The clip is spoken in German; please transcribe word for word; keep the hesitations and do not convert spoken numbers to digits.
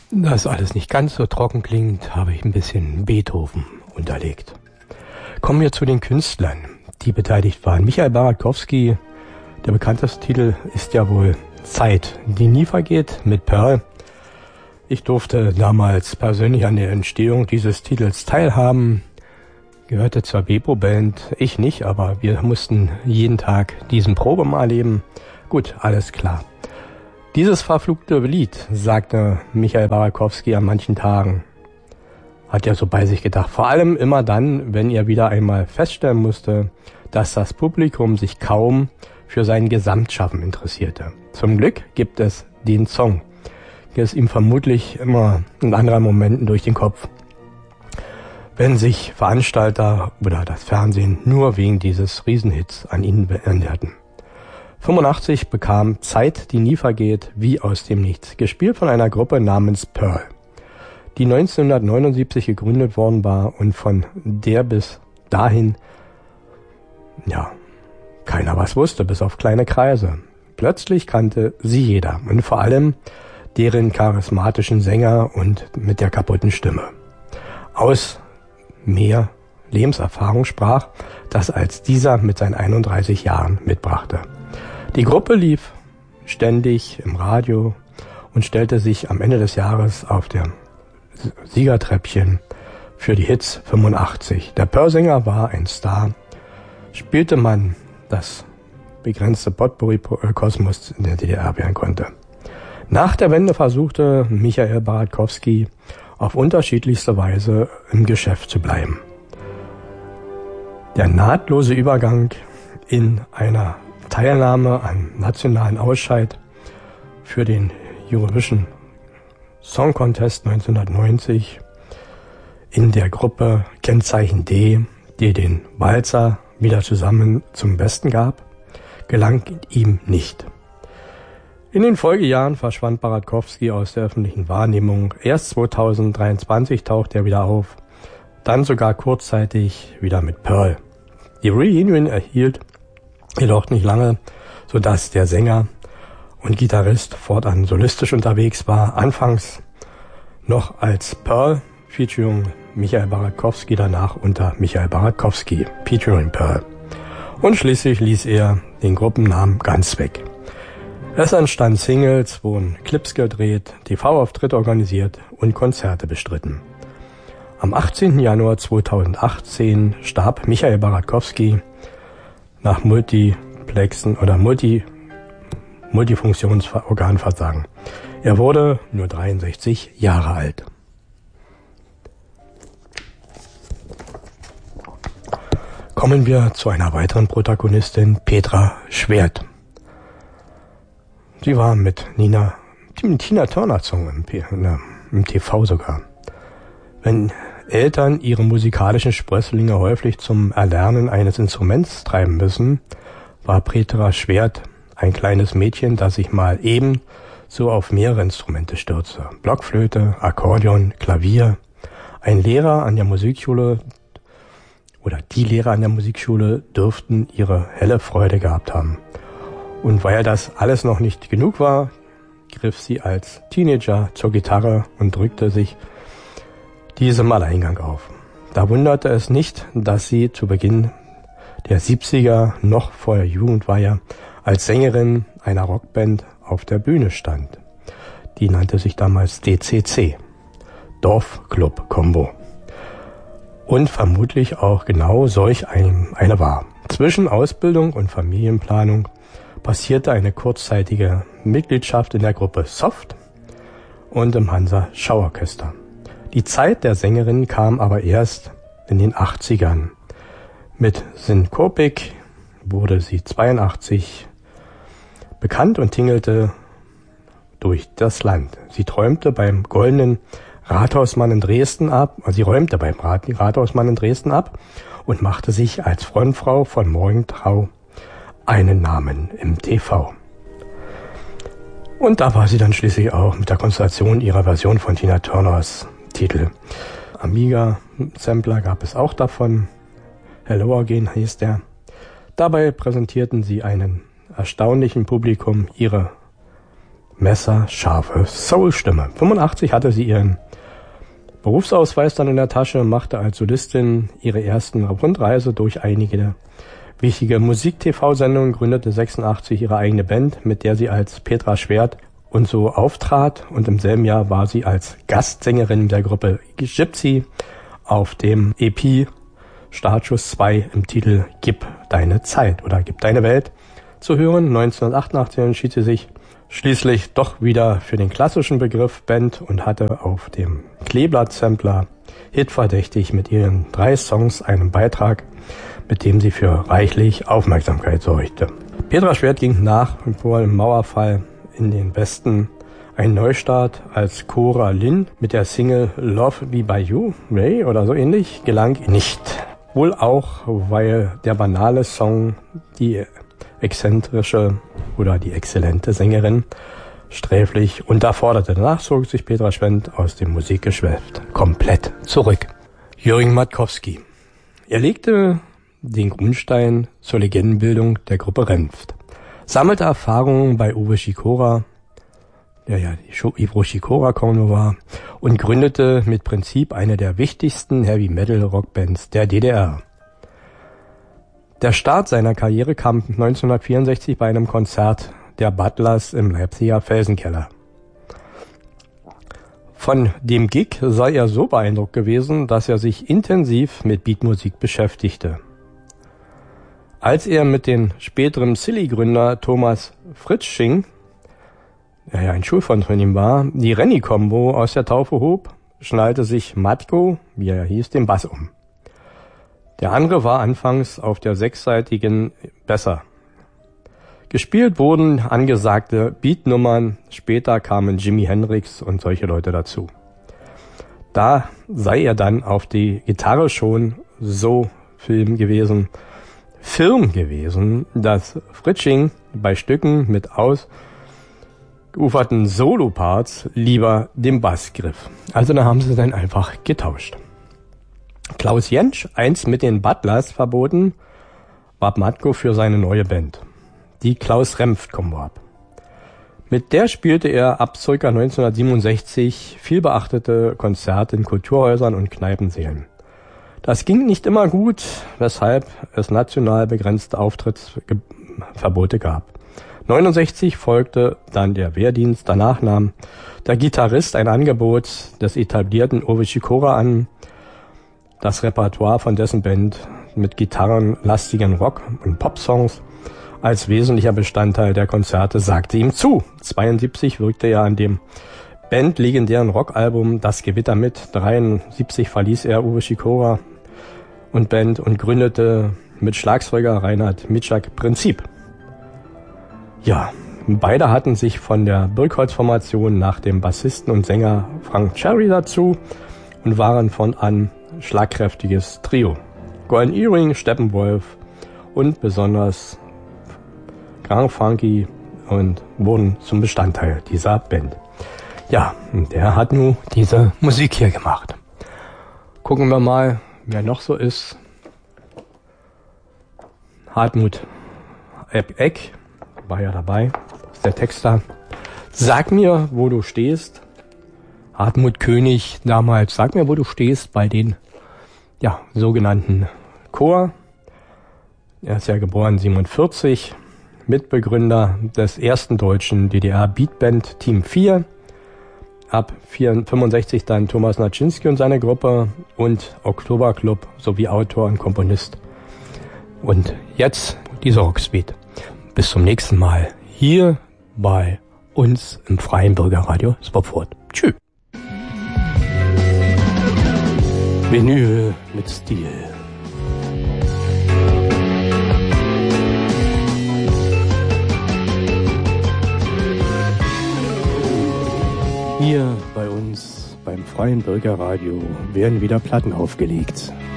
Da es alles nicht ganz so trocken klingt, habe ich ein bisschen Beethoven unterlegt. Kommen wir zu den Künstlern, die beteiligt waren. Michael Barakowski, der bekannteste Titel ist ja wohl Zeit, die nie vergeht, mit Pearl. Ich durfte damals persönlich an der Entstehung dieses Titels teilhaben, gehörte zur Beppo-Band, ich nicht, aber wir mussten jeden Tag diesen Probemal erleben. Gut, alles klar. Dieses verfluchte Lied, sagte Michael Barakowski an manchen Tagen, hat er so bei sich gedacht. Vor allem immer dann, wenn er wieder einmal feststellen musste, dass das Publikum sich kaum für sein Gesamtschaffen interessierte. Zum Glück gibt es den Song. Der ist ihm vermutlich immer in anderen Momenten durch den Kopf, wenn sich Veranstalter oder das Fernsehen nur wegen dieses Riesenhits an ihn erinnerten. fünfundachtzig bekam Zeit, die nie vergeht, wie aus dem Nichts, gespielt von einer Gruppe namens Pearl, die neunzehnhundertneunundsiebzig gegründet worden war und von der bis dahin, ja, keiner was wusste, bis auf kleine Kreise. Plötzlich kannte sie jeder und vor allem deren charismatischen Sänger und mit der kaputten Stimme. Aus mehr Lebenserfahrung sprach, das als dieser mit seinen einunddreißig Jahren mitbrachte. Die Gruppe lief ständig im Radio und stellte sich am Ende des Jahres auf dem Siegertreppchen für die Hits fünfundachtzig. Der Pearl-Sänger war ein Star, spielte man das begrenzte Potpourri-Kosmos in der D D R werden konnte. Nach der Wende versuchte Michael Barakowski auf unterschiedlichste Weise im Geschäft zu bleiben. Der nahtlose Übergang in einer Teilnahme am nationalen Ausscheid für den Eurovision Song Contest neunzehnhundertneunzig in der Gruppe Kennzeichen D, die den Walzer wieder zusammen zum Besten gab, gelang ihm nicht. In den Folgejahren verschwand Barakowski aus der öffentlichen Wahrnehmung. Erst zweitausenddreiundzwanzig taucht er wieder auf, dann sogar kurzzeitig wieder mit Pearl. Die Reunion erhielt jedoch nicht lange, sodass der Sänger und Gitarrist fortan solistisch unterwegs war. Anfangs noch als Pearl featuring Michael Barakowski, danach unter Michael Barakowski featuring Pearl. Und schließlich ließ er den Gruppennamen ganz weg. Es entstanden Singles, wurden Clips gedreht, T V-Auftritte organisiert und Konzerte bestritten. Am achtzehnten Januar zweitausendachtzehn starb Michael Barakowski nach Multiplexen oder Multi, Multifunktionsorganversagen. Er wurde nur dreiundsechzig Jahre alt. Kommen wir zu einer weiteren Protagonistin, Petra Schwert. Sie war mit Nina, mit Tina Turner Song im, ne, im T V sogar. Wenn Eltern ihre musikalischen Sprösslinge häufig zum Erlernen eines Instruments treiben müssen, war Petra Schwert ein kleines Mädchen, das sich mal eben so auf mehrere Instrumente stürzte. Blockflöte, Akkordeon, Klavier. Ein Lehrer an der Musikschule oder die Lehrer an der Musikschule dürften ihre helle Freude gehabt haben. Und weil das alles noch nicht genug war, griff sie als Teenager zur Gitarre und drückte sich diesem Alleingang auf. Da wunderte es nicht, dass sie zu Beginn der siebziger, noch vor der Jugendweihe, als Sängerin einer Rockband auf der Bühne stand. Die nannte sich damals D C C, Dorfclub Combo. Und vermutlich auch genau solch ein, eine war. Zwischen Ausbildung und Familienplanung passierte eine kurzzeitige Mitgliedschaft in der Gruppe Soft und im Hansa Schauorchester. Die Zeit der Sängerin kam aber erst in den achtzigern. Mit Synkopik wurde sie zweiundachtzig bekannt und tingelte durch das Land. Sie träumte beim Goldenen Rathausmann in Dresden ab, also sie räumte beim Rathausmann in Dresden ab und machte sich als Frontfrau von Morgenthau einen Namen im T V. Und da war sie dann schließlich auch mit der Konstellation ihrer Version von Tina Turners Titel. Amiga-Sampler gab es auch davon. Hello Again hieß der. Dabei präsentierten sie einem erstaunlichen Publikum ihre messerscharfe Soul-Stimme. fünfundachtzig hatte sie ihren Berufsausweis dann in der Tasche, machte als Solistin ihre ersten Rundreise durch einige wichtige Musik-T V-Sendungen, gründete sechsundachtzig ihre eigene Band, mit der sie als Petra Schwert und so auftrat, und im selben Jahr war sie als Gastsängerin der Gruppe Gypsy auf dem E P Startschuss zwei im Titel Gib deine Zeit oder Gib deine Welt zu hören. neunzehnhundertachtundachtzig entschied sie sich schließlich doch wieder für den klassischen Begriff Band und hatte auf dem Kleeblatt-Sampler Hitverdächtig mit ihren drei Songs einen Beitrag, mit dem sie für reichlich Aufmerksamkeit sorgte. Petra Schwert ging nach dem Mauerfall in den Westen. Ein Neustart als Cora Lynn mit der Single Love Be By You, Ray oder so ähnlich, gelang nicht. Wohl auch, weil der banale Song die exzentrische oder die exzellente Sängerin sträflich unterforderte. Danach zog sich Petra Schwert aus dem Musikgeschäft komplett zurück. Jürgen Matkowski. Er legte den Grundstein zur Legendenbildung der Gruppe Renft, sammelte Erfahrungen bei Uwe Schikora, der ja die Ivro Schikora-Korno war, und gründete mit Prinzip eine der wichtigsten Heavy-Metal-Rockbands der D D R. Der Start seiner Karriere kam neunzehnhundertvierundsechzig bei einem Konzert der Butlers im Leipziger Felsenkeller. Von dem Gig sei er so beeindruckt gewesen, dass er sich intensiv mit Beatmusik beschäftigte. Als er mit dem späteren Silly-Gründer Thomas Fritzsching, der ja ein Schulfreund von ihm war, die Renny-Kombo aus der Taufe hob, schnallte sich Matko, wie er hieß, den Bass um. Der andere war anfangs auf der sechsseitigen besser. Gespielt wurden angesagte Beatnummern, später kamen Jimi Hendrix und solche Leute dazu. Da sei er dann auf die Gitarre schon so film gewesen, firm gewesen, dass Fritzsching bei Stücken mit ausgeuferten Soloparts lieber den Bass griff. Also da haben sie dann einfach getauscht. Klaus Jentsch, einst mit den Butlers verboten, warb Matko für seine neue Band, die Klaus-Renft-Kombo ab. Mit der spielte er ab ca. neunzehnhundertsiebenundsechzig viel beachtete Konzerte in Kulturhäusern und Kneipensälen. Das ging nicht immer gut, weshalb es national begrenzte Auftrittsverbote gab. neunundsechzig folgte dann der Wehrdienst, danach nahm der Gitarrist ein Angebot des etablierten Uwe Schikora an, das Repertoire von dessen Band mit gitarrenlastigen Rock- und Popsongs als wesentlicher Bestandteil der Konzerte sagte ihm zu. zweiundsiebzig wirkte er an dem bandlegendären Rockalbum Das Gewitter mit. dreiundsiebzig verließ er Uwe Schikora und Band und gründete mit Schlagzeuger Reinhard Mitschak Prinzip. Ja, beide hatten sich von der Birkholz-Formation nach dem Bassisten und Sänger Frank Cherry dazu und waren von an schlagkräftiges Trio. Golden Earring, Steppenwolf und besonders Grand Funky und wurden zum Bestandteil dieser Band. Ja, und der hat nun diese Musik hier gemacht. Gucken wir mal, wer noch so ist. Hartmut Eck war ja dabei, ist der Texter. Sag mir, wo du stehst. Hartmut König damals, sag mir, wo du stehst bei den ja, sogenannten Chor. Er ist ja geboren siebenundvierzig, Mitbegründer des ersten deutschen D D R Beatband Team vier. Ab fünfundsechzig dann Thomas Naczynski und seine Gruppe und Oktoberclub sowie Autor und Komponist. Und jetzt dieser Rockspeed. Bis zum nächsten Mal hier bei uns im Freien Bürgerradio Swapford. Tschüss. Vinyl mit Stil. Hier bei uns beim Freien Bürgerradio werden wieder Platten aufgelegt.